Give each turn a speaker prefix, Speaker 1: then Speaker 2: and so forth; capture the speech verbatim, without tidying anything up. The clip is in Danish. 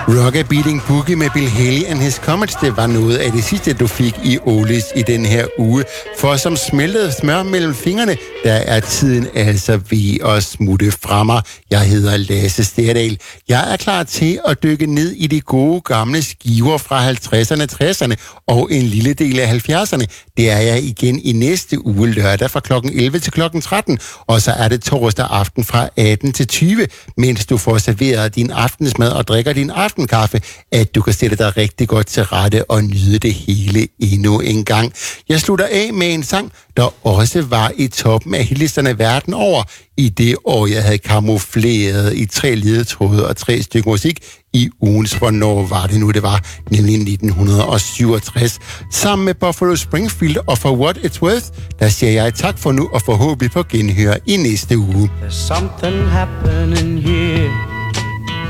Speaker 1: Rock Beating Boogie med Bill Haley and His Comets, det var noget af det sidste, du fik i Olis i den her uge. For som smeltede smør mellem fingrene, der er tiden altså ved at smutte fra mig. Jeg hedder Lasse Sterdal. Jeg er klar til at dykke ned i de gode gamle skiver fra halvtredserne, tresserne og en lille del af halvfjerdserne. Det er jeg igen i næste uge lørdag fra klokken elleve til klokken tretten, og så er det torsdag aften fra atten til tyve, mens du får serveret din aftensmad og drikker din aftenkaffe, at du kan sætte dig rigtig godt til rette og nyde det hele endnu en gang. Jeg slutter af med en sang, der også var i toppen af hitlisterne verden over i det år, jeg havde kamufleret i tre ledetråde og tre stykker musik i ugens, hvornår var det nu, det var, nemlig nitten syvogtres. Sammen med Buffalo Springfield og For What It's Worth, der siger jeg tak for nu og forhåbentlig på genhør i næste uge.
Speaker 2: There's something happening here.